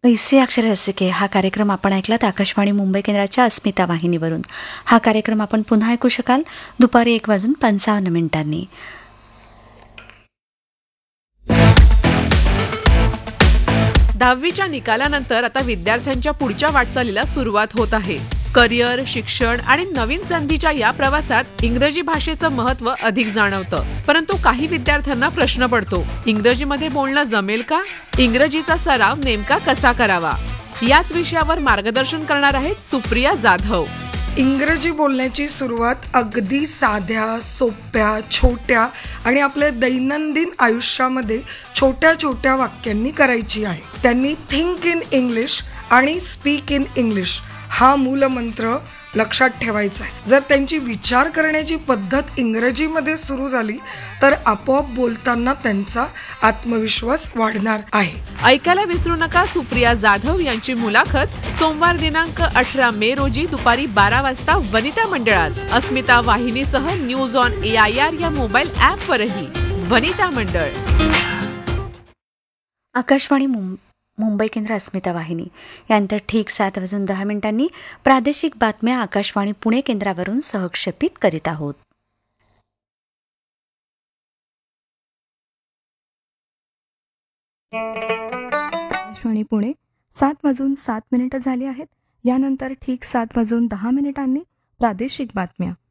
पैसे अक्षर रसिके हा कार्यक्रम आपण ऐकलात आकाशवाणी मुंबई केंद्राच्या अस्मिता वाहिनीवरून. हा कार्यक्रम आपण पुन्हा ऐकू शकाल दुपारी 1:55. 10वीच्या निकालानंतर आता विद्यार्थ्यांच्या पुढच्या वाटचालीला सुरुवात होत आहे. करिअर, शिक्षण आणि नवीन संधीच्या या प्रवासात इंग्रजी भाषेचं महत्त्व अधिक जाणवतं. परंतु काही विद्यार्थ्यांना प्रश्न पडतो, इंग्रजीमध्ये बोलणं जमेल का? इंग्रजीचा सराव नेमका कसा करावा? याच विषयावर मार्गदर्शन करणार आहेत सुप्रिया जाधव. इंग्रजी बोलण्याची सुरुवात अगदी साध्या, सोप्या, छोट्या आणि आपल्या दैनंदिन आयुष्यामध्ये छोट्या छोट्या वाक्यांनी करायची आहे. त्यांनी थिंक इन इंग्लिश आणि स्पीक इन इंग्लिश हा मूलमंत्र लक्षात ठेवायचा आहे. जर त्यांची विचार करण्याची पद्धत इंग्रजीमध्ये सुरू झाली तर आपोआप बोलताना त्यांचा आत्मविश्वास वाढणार आहे. ऐकायला विसरू नका सुप्रिया जाधव यांची मुलाखत सोमवार दिनांक 18 मे रोजी दुपारी 12 वाजता वनिता मंडळात. अस्मिता वाहिनीसह न्यूज ऑन AIR या मोबाईल ॲपवरही. वनिता मंडळ. आकाशवाणी मुंबई केंद्र अस्मिता वाहिनी यानंतर ठीक 7:10 प्रादेशिक बातम्या आकाशवाणी पुणे केंद्रावरून सहक्षेपित करीत आहोत. आकाशवाणी पुणे 7:07 झाली आहेत. यानंतर ठीक 7:10 प्रादेशिक बातम्या.